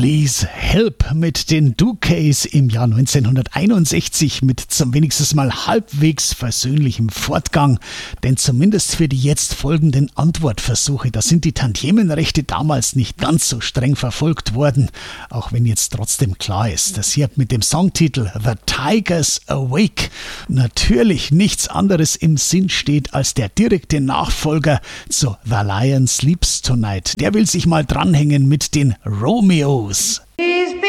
Please Help mit den Dookays im Jahr 1961 mit zum wenigstens mal halbwegs versöhnlichem Fortgang. Denn zumindest für die jetzt folgenden Antwortversuche, da sind die Tantiemenrechte damals nicht ganz so streng verfolgt worden. Auch wenn jetzt trotzdem klar ist, dass hier mit dem Songtitel The Tigers Awake natürlich nichts anderes im Sinn steht als der direkte Nachfolger zu The Lion Sleeps Tonight. Der will sich mal dranhängen mit den Romeos.